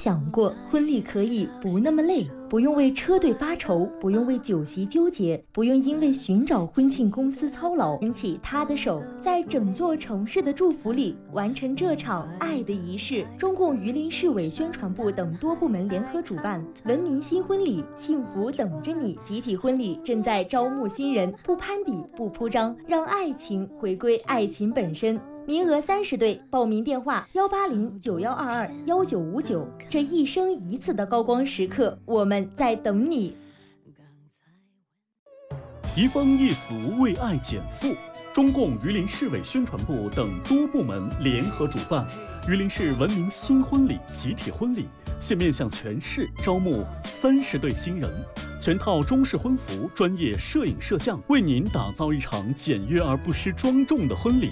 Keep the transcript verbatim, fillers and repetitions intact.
想过婚礼可以不那么累，不用为车队发愁，不用为酒席纠结，不用因为寻找婚庆公司操劳，牵起他的手，在整座城市的祝福里完成这场爱的仪式。中共榆林市委宣传部等多部门联合主办，文明新婚礼，幸福等着你集体婚礼正在招募新人，不攀比，不铺张，让爱情回归爱情本身。名额三十对，报名电话幺八零九幺二二幺九五九。这一生一次的高光时刻，我们在等你。 移风易俗，为爱减负。中共榆林市委宣传部等多部门联合主办，榆林市文明新婚礼集体婚礼现面向全市招募三十对新人，全套中式婚服，专业摄影摄像，为您打造一场简约而不失庄重的婚礼。